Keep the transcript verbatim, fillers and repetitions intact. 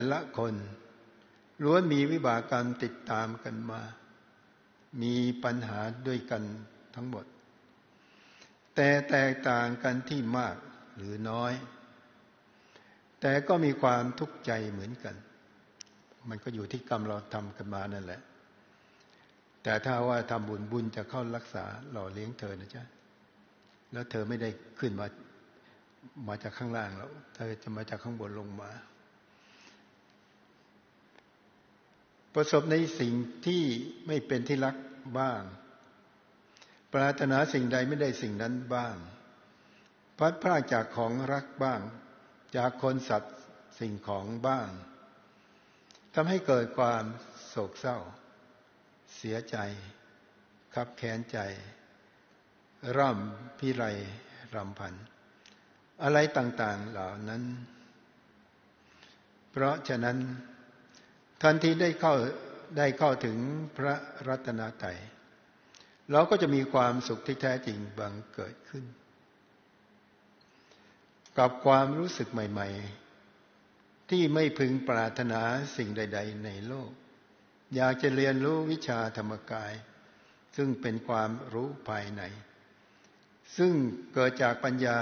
ละคนล้วนมีวิบากกรรมติดตามกันมามีปัญหาด้วยกันทั้งหมดแต่แตกต่างกันที่มากหรือน้อยแต่ก็มีความทุกข์ใจเหมือนกันมันก็อยู่ที่กรรมเราทำกันมานั่นแหละแต่ถ้าว่าทำบุญบุญจะเข้ารักษาหล่อเลี้ยงเธอนะจ๊ะแล้วเธอไม่ได้ขึ้นมามาจากข้างล่างแล้วเธอจะมาจากข้างบนลงมาประสบในสิ่งที่ไม่เป็นที่รักบ้างปรารถนาสิ่งใดไม่ได้สิ่งนั้นบ้างพลัดพรากจากของรักบ้างจากคนสัตว์สิ่งของบ้างทำให้เกิดความโศกเศร้าเสียใจคับแค้นใจร่ำพิไรรำพันอะไรต่างๆเหล่านั้นเพราะฉะนั้นทันทีได้เข้าได้เข้าถึงพระรัตนตรัยเราก็จะมีความสุขที่แท้จริงบังเกิดขึ้นกับความรู้สึกใหม่ๆที่ไม่พึงปรารถนาสิ่งใดๆในโลกอยากจะเรียนรู้วิชาธรรมกายซึ่งเป็นความรู้ภายในซึ่งเกิดจากปัญญา